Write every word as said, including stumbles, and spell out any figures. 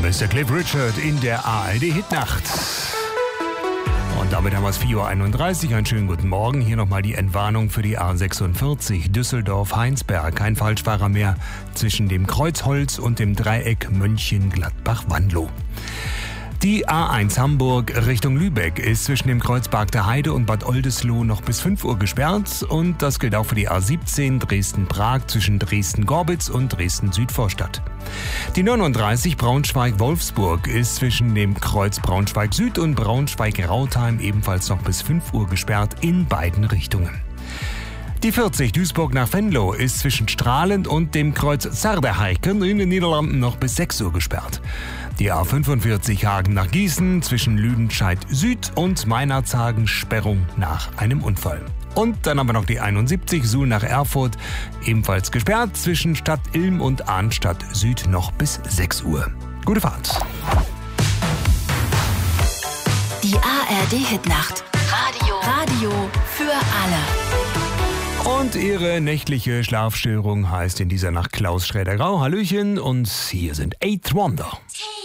Mister Cliff Richard in der A R D-Hitnacht. Und damit haben wir es vier Uhr einunddreißig. Einen schönen guten Morgen. Hier nochmal die Entwarnung für die A sechsundvierzig Düsseldorf-Heinsberg. Kein Falschfahrer mehr zwischen dem Kreuzholz und dem Dreieck Mönchengladbach-Wanlo. Die A eins Hamburg Richtung Lübeck ist zwischen dem Kreuz Bargter Heide und Bad Oldesloe noch bis fünf Uhr gesperrt. Und das gilt auch für die A siebzehn Dresden-Prag zwischen Dresden-Gorbitz und Dresden-Südvorstadt. Die neununddreißig Braunschweig-Wolfsburg ist zwischen dem Kreuz Braunschweig-Süd und Braunschweig-Rautheim ebenfalls noch bis fünf Uhr gesperrt in beiden Richtungen. Die vierzig Duisburg nach Venlo ist zwischen Strahlend und dem Kreuz Zerderheiken in den Niederlanden noch bis sechs Uhr gesperrt. Die A fünfundvierzig Hagen nach Gießen zwischen Lüdenscheid Süd und Meinerzhagen Sperrung nach einem Unfall. Und dann haben wir noch die einundsiebzig Suhl nach Erfurt, ebenfalls gesperrt zwischen Stadt Ilm und Arnstadt Süd noch bis sechs Uhr. Gute Fahrt. Die A R D-Hitnacht. Radio. Radio für alle. Und ihre nächtliche Schlafstörung heißt in dieser Nacht Klaus Schräder-Grau. Hallöchen und hier sind Eighth Wonder.